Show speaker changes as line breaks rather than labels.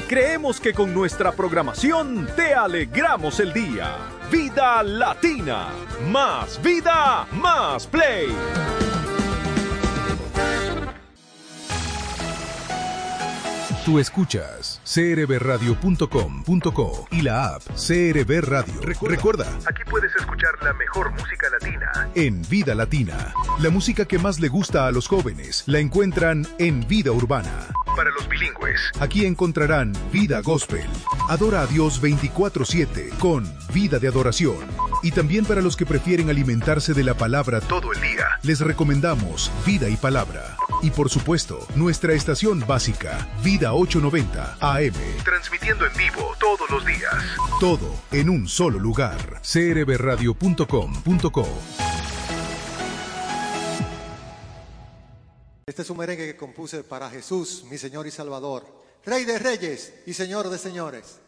Creemos que con nuestra programación te alegramos el día. Vida Latina. Más vida, más play.
Tú escuchas crbradio.com.co y la app CRB Radio. Recuerda, aquí puedes escuchar la mejor música latina. En Vida Latina, la música que más le gusta a los jóvenes la encuentran en Vida Urbana. Para los bilingües, aquí encontrarán Vida Gospel. Adora a Dios 24/7 con Vida de Adoración. Y también para los que prefieren alimentarse de la palabra todo el día, les recomendamos Vida y Palabra. Y por supuesto, nuestra estación básica, Vida 890 AM. Transmitiendo en vivo todos los días. Todo en un solo lugar. crbradio.com.co.
Este es un merengue que compuse para Jesús, mi Señor y Salvador, Rey de Reyes y Señor de Señores.